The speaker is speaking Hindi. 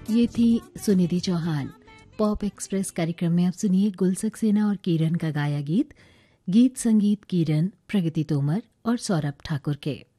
ये थी सुनिधि चौहान। पॉप एक्सप्रेस कार्यक्रम में अब सुनिए गुल सक्सेना और किरण का गाया गीत। गीत संगीत किरण, प्रगति तोमर और सौरभ ठाकुर के।